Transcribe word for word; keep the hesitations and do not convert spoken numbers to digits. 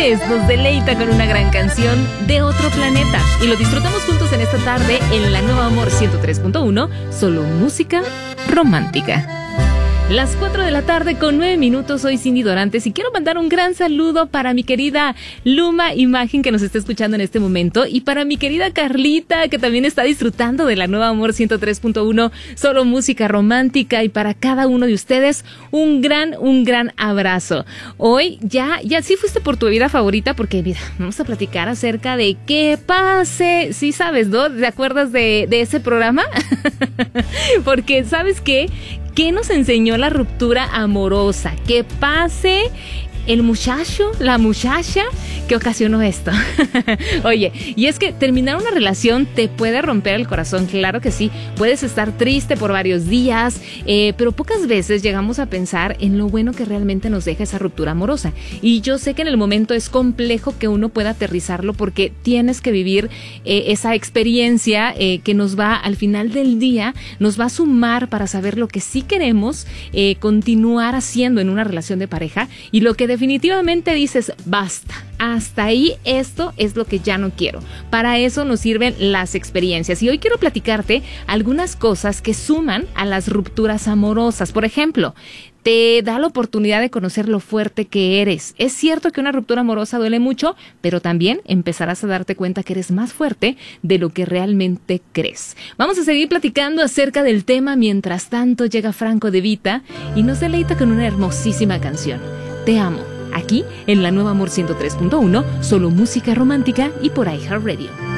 Juárez nos deleita con una gran canción de otro planeta. Y lo disfrutamos juntos en esta tarde en La Nueva Amor ciento tres punto uno, solo música romántica. Las cuatro de la tarde con nueve minutos, soy Cindy Dorantes y quiero mandar un gran saludo para mi querida Luma Imagen que nos está escuchando en este momento y para mi querida Carlita que también está disfrutando de La Nueva Amor ciento tres punto uno, solo música romántica, y para cada uno de ustedes un gran, un gran abrazo. Hoy ya, ya sí fuiste por tu bebida favorita porque mira, vamos a platicar acerca de qué pase, sí sabes, ¿no? ¿Te acuerdas de, de ese programa? Porque ¿sabes qué? ¿Qué nos enseñó la ruptura amorosa? Que pase el muchacho, la muchacha que ocasionó esto. Oye, y es que terminar una relación te puede romper el corazón, claro que sí. Puedes estar triste por varios días, eh, pero pocas veces llegamos a pensar en lo bueno que realmente nos deja esa ruptura amorosa. Y yo sé que en el momento es complejo que uno pueda aterrizarlo porque tienes que vivir eh, esa experiencia eh, que nos va, al final del día, nos va a sumar para saber lo que sí queremos eh, continuar haciendo en una relación de pareja y lo que definitivamente dices, basta, hasta ahí, esto es lo que ya no quiero. Para eso nos sirven las experiencias y hoy quiero platicarte algunas cosas que suman a las rupturas amorosas. Por ejemplo, te da la oportunidad de conocer lo fuerte que eres. Es cierto que una ruptura amorosa duele mucho, pero también empezarás a darte cuenta que eres más fuerte de lo que realmente crees. Vamos a seguir platicando acerca del tema. Mientras tanto, llega Franco De Vita y nos deleita con una hermosísima canción. Te amo, aquí en La Nueva Amor ciento tres punto uno, solo música romántica y por iHeartRadio.